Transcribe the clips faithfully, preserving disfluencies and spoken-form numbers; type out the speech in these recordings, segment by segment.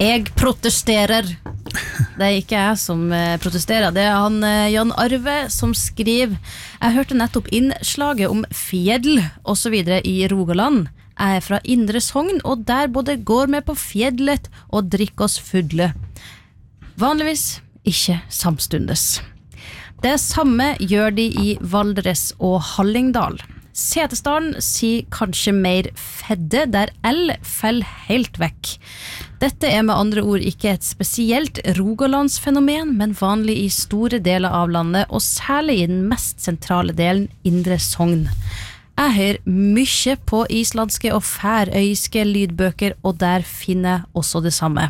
Jeg protesterer. Det er ikke jeg som protesterer. Det er han Jan Arve som skriver: Jeg hørte nettopp innslaget om fjell og så videre i Rogaland. Jeg er fra Indre Sogn, og der både går med på fjellet og drikker oss fulle. Vanligvis ikke samstundes. Det samme gjør de i Valdres og Hallingdal. Setesdalen sier kanskje mer fedde, der L feller helt vekk. Dette er med andre ord ikke et spesielt Rogalandsfenomen, men vanlig i store deler av landet, og særlig i den mest sentrale delen, Indre Sogn. Jeg hører mye på islandske og færøyske lydbøker, og der finner jeg også det samme.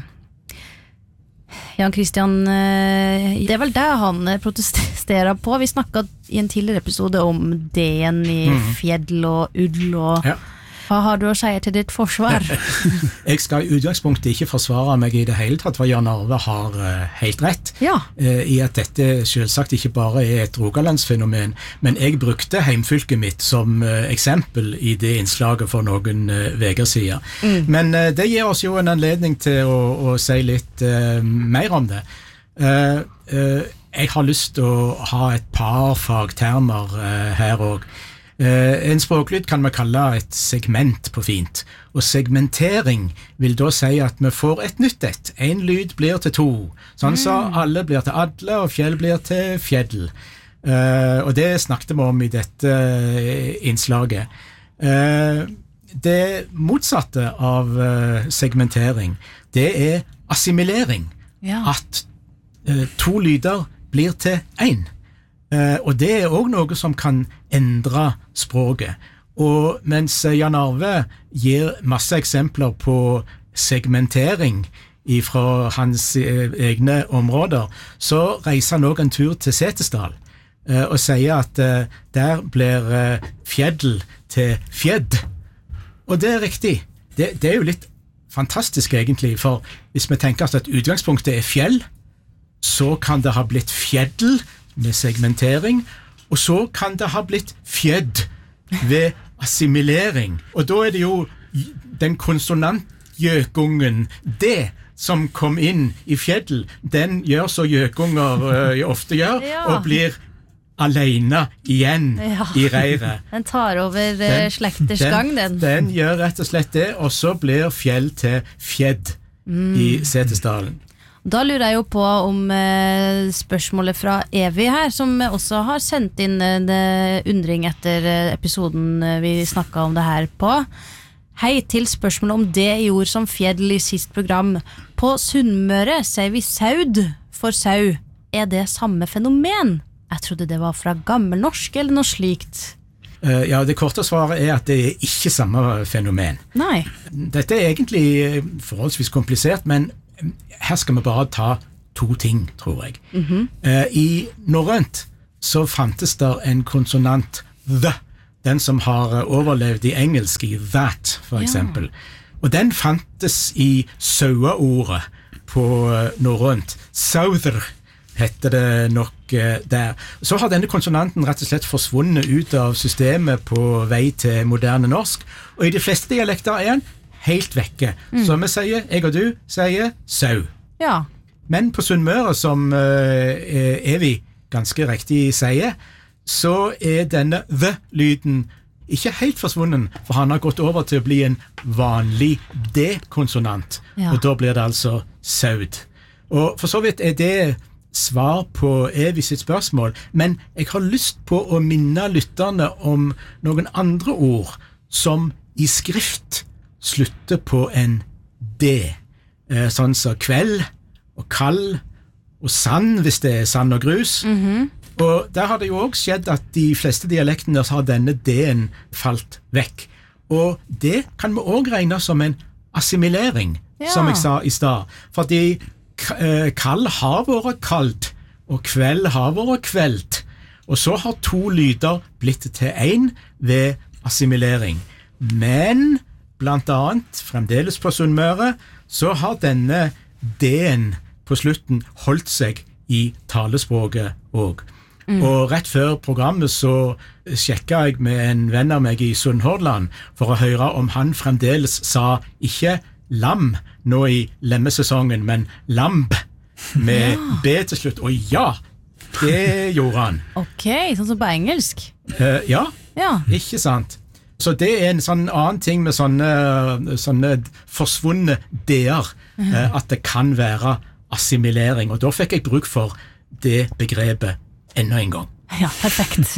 Jan Christian, det er vel det han protesterer på. Vi snakket i en tidligere episode om den i fjell og ull og... Ja. Hva har du å si til ditt forsvar? Jeg skal i utgangspunktet ikke forsvare meg i det hele tatt, for Jan Arve har uh, helt rett ja. uh, i at dette selvsagt ikke bare er et Rogalandsfenomen, men jeg brukte heimfylket mitt som uh, eksempel i det innslaget for noen uh, veger siden. Mm. Men uh, det gir oss jo en anledning til å, å si litt uh, mer om det. Uh, uh, jeg har lyst til å ha et par fagtermer uh, her også. Uh, en språklyd kan man kalle et segment på fint, og segmentering vil da si at vi får et nytt et. En lyd blir til to, sånn så alle blir til alle, og fjell blir til fjell. Uh, og det snakket vi om i dette uh, innslaget. Uh, det motsatte av uh, segmentering, det er assimilering. Ja. At uh, to lyder blir til en. Uh, og det er også noe som kan endre språket. Og mens Jan Arve gir masse eksempler på segmentering fra hans uh, egne områder, så reiser han også en tur til Setesdal uh, og sier at uh, der blir uh, fjell til fjedd. Og det er riktig. Det, det er jo litt fantastisk egentlig, for hvis vi tenker oss at utgangspunktet er fjell, så kan det ha blitt fjell med segmentering, og så kan det ha blitt fjedd ved assimilering. Og da er det jo den konsonantgjøkungen, det som kom inn i fjell, den gjør så gjøkunger uh, ofte gjør, ja. Og blir alene igjen ja. I reiret. Den tar over uh, slekters gang, den. Den gjør rett og slett det, og så blir fjell til fjedd mm. I Setesdalen. Da lurer jeg jo på om eh, spørsmålet fra Evy her, som også har sendt inn en eh, undring etter eh, episoden eh, vi snakket om det her på. Hei til spørsmålet om det i ord som fjell I sist program. På Sunnmøre sier vi saud for sau. Er det samme fenomen? Jeg trodde det var fra gammelnorsk eller noe slikt. Uh, ja, det korte svaret er at det er ikke samme fenomen. Nei. Dette er egentlig forholdsvis komplisert, men her skal vi bare ta to ting, tror jeg. Mm-hmm. Uh, I norrønt så fantes der en konsonant the, den som har overlevd I engelsk I that, for eksempel. Ja. Og den fantes I saueordet på uh, norrønt. Sauther heter det nok uh, der. Så har denne konsonanten rett og slett forsvunnet ut av systemet på vei til moderne norsk, og I de fleste dialekter er den helt vekke. Mm. Så vi sier, jeg og du sier sau. Ja. Men på Sunnmøre, som uh, Evy ganske riktig sier, så er denne the-lyden ikke helt forsvunnen, for han har gått over til å bli en vanlig d-konsonant, ja. Og da blir det altså saud. Og for så vidt er det svar på Evy sitt spørsmål, men jeg har lyst på å minne lytterne om noen andre ord som I skrift slutter på en D, eh, sånn som kveld og kald og sand, hvis det er sand og grus. Mm-hmm. Og der har det jo også skjedd at de fleste dialektene har denne D-en falt vekk. Og det kan vi også regne som en assimilering, ja. Som jeg sa I stad. Fordi eh, kald har vært kaldt, og kveld har vært kveld. Og så har to lyder blitt til en ved assimilering. Men blant annet, fremdeles på Sunnmøre, så har denne D-en på slutten holdt seg I talespråket også. Mm. Og rett før programmet så sjekket jeg med en venn av meg I Sunnhordland for å høre om han fremdeles sa ikke lam nå i lemmesesongen, men lamb med ja. B til slutt. Og ja, det gjorde han. Ok, sånn som på engelsk. Uh, ja, ja, ikke sant. Så det er en sånn annen ting med sånne, sånne forsvunne D-er, uh, at det kan være assimilering, og da fikk jeg bruk for det begrepet enda en gang. Ja, perfekt.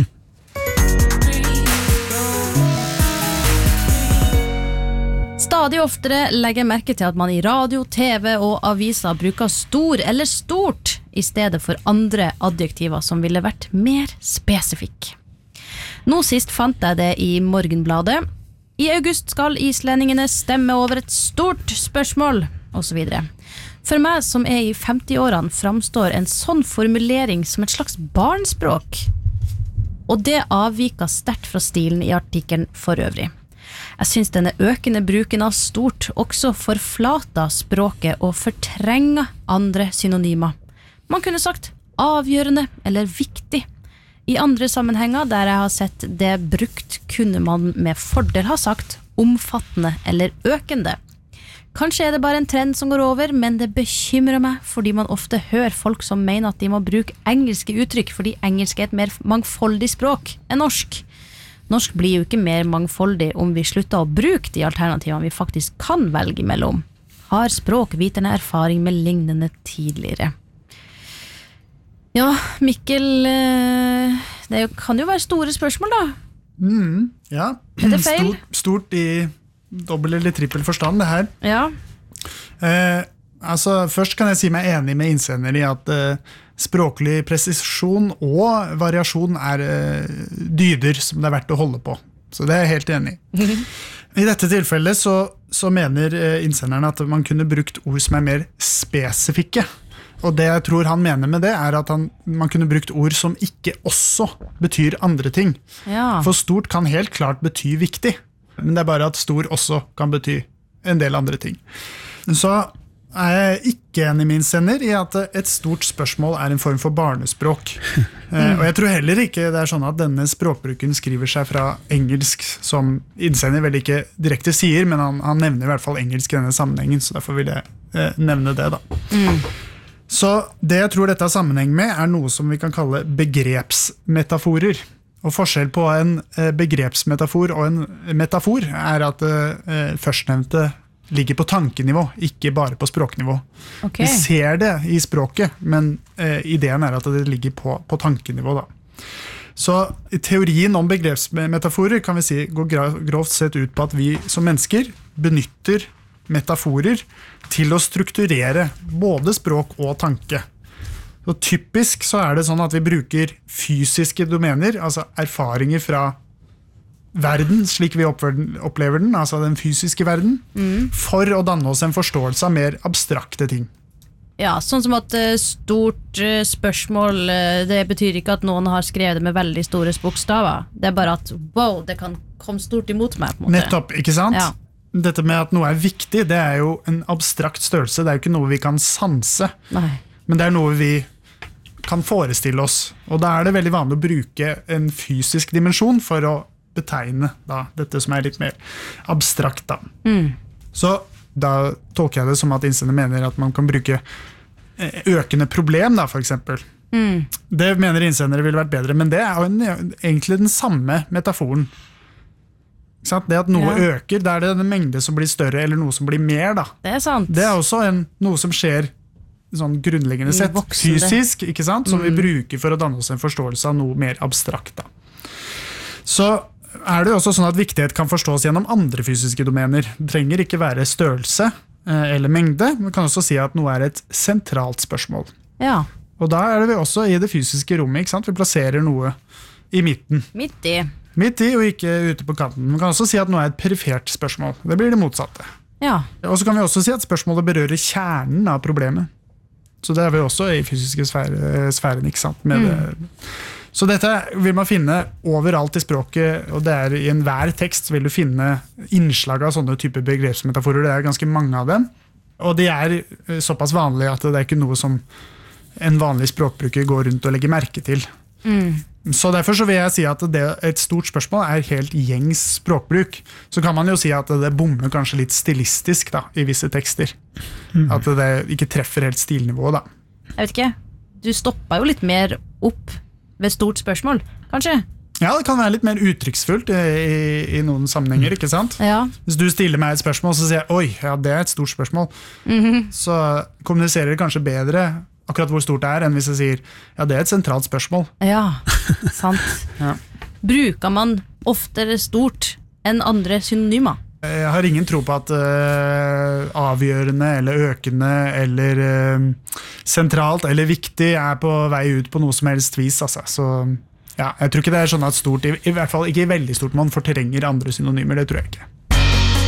Stadig oftere legger jeg merke til at man i radio, TV og aviser bruker stor eller stort i stedet for andre adjektiver som ville vært mer spesifikk. Nå sist fant jeg det i Morgenbladet. I august skal islendingene stemme over et stort spørsmål, og så videre. For meg som er i femti-årene framstår en sånn formulering som et slags barnspråk. Og det avviker sterkt fra stilen i artikkelen for øvrig. Jeg synes denne økende bruken av stort også forflater språket og fortrenger andre synonymer. Man kunne sagt avgjørende eller viktig. I andre sammenhenger der jeg har sett det brukt, kunne man med fordel ha sagt omfattende eller økende. Kanskje er det bare en trend som går over, men det bekymrer meg fordi man ofte hører folk som mener at de må bruke engelske uttrykk fordi engelsk er et mer mangfoldig språk enn norsk. Norsk blir jo ikke mer mangfoldig om vi slutter å bruke de alternativene vi faktisk kan velge mellom. Har språkviterne erfaring med lignende tidligere? Ja, Mikkel, det kan jo være store spørsmål da. Mm, ja, er det feil? Stort, stort i dobbel eller trippel forstand det her. Ja. Eh, altså, først kan jeg si meg enig med innsender i at eh, språklig presisjon og variasjon er eh, dyder som det er verdt å holde på. Så det er jeg helt enig i. I dette tilfellet så, så mener eh, innsenderen at man kunne brukt ord som er mer spesifikke. Og det jeg tror han mener med det er at han, man kunne brukt ord som ikke også betyr andre ting. Ja. For stort kan helt klart bety viktig, men det er bare at stor også kan bety en del andre ting. Så er jeg ikke enig med innsender i at et stort spørsmål er en form for barnespråk. mm. Og jeg tror heller ikke det er sånn at denne språkbruken skriver seg fra engelsk, som innsender vel ikke direkte sier, men han, han nevner i hvert fall engelsk i denne sammenhengen, så derfor vil jeg eh, nevne det da. Mm. Så det jeg tror dette har sammenheng med er noe som vi kan kalle begrepsmetaforer. Og forskjell på en begrepsmetafor og en metafor er at eh, førstnevnte ligger på tankenivå, ikke bare på språknivå. Okay. Vi ser det i språket, men eh, ideen er at det ligger på, på tankenivå da. Så teorien om begrepsmetaforer kan vi si går grovt sett ut på at vi som mennesker benytter metaforer til å strukturere både språk og tanke. Så typisk så er det sånn at vi bruker fysiske domener, altså erfaringer fra verden, slik vi opplever den, altså den fysiske verden, mm. for å danne oss en forståelse av mer abstrakte ting. Ja, sånn som at stort spørsmål, det betyr ikke at noen har skrevet det med veldig store bokstaver. Det er bare at, wow, det kan komme stort imot meg, på en måte. Nettopp, ikke sant? Ja. Dette med at noe er viktig, det er jo en abstrakt størrelse, det er jo ikke noe vi kan sanse. Nei. Men det er noe vi kan forestille oss. Og da er det veldig vanlig å bruke en fysisk dimensjon for å betegne da, dette som er litt mer abstrakt. Da. Mm. Så da tolker jeg det som at innsender mener at man kan bruke økende problem, da, for eksempel. Mm. Det mener innsendere ville vært bedre, men det er jo en, egentlig den samme metaforen. Det at noe ja. øker, det er det en mengde som blir større, eller noe som blir mer. Da. Det er sant. Det er også en, noe som skjer sånn grunnleggende sett, fysisk, ikke sant? Som mm. vi bruker for å danne oss en forståelse av noe mer abstrakt. Da. Så er det også sånn at viktighet kan forstås gjennom andre fysiske domener. Det trenger ikke være størrelse eh, eller mengde, men kan også si at noe er et sentralt spørsmål. Ja. Og da er det også i det fysiske rommet, ikke sant? Vi plasserer noe i midten. Midt i. Midt i og ikke ute på kanten. Man kan også si at noe er et perifert spørsmål. Det blir det motsatte. Ja. Og så kan vi også si at spørsmålet berører kjernen av problemet. Så det er vi også i fysiske sfære, sfæren, ikke sant? Med mm. det. Så dette vil man finne overalt i språket, og det er i enhver tekst vil du finne innslag av sånne typer begrepsmetaforer. Det er ganske mange av dem. Og de er såpass vanlige at det er ikke noe som en vanlig språkbruker går rundt og legger merke til. Mm. Så derfor så vil jeg si at det, et stort spørsmål er helt gjengs språkbruk. Så kan man jo si at det bommer kanskje litt stilistisk da, i visse tekster. Mm. At det ikke treffer helt stilnivået da. Jeg vet ikke, du stopper jo litt mer opp ved stort spørsmål, kanskje? Ja, det kan være litt mer uttrykksfullt i, i, i noen sammenhenger, ikke sant? Ja. Hvis du stiller meg et spørsmål, så sier jeg, oi, ja, det er et stort spørsmål. Mm-hmm. Så kommuniserer det kanskje bedre akkurat hvor stort det er, enn hvis jeg sier, ja, det er et sentralt spørsmål. Ja, sant. Ja. Bruker man oftere stort enn andre synonymer? Jeg har ingen tro på at uh, avgjørende eller økende eller uh, sentralt eller viktig er på vei ut på noe som helst vis. Altså. Så ja, jeg tror ikke det er sånn at stort, i, i hvert fall ikke i veldig stort, man fortrenger andre synonymer, det tror jeg ikke.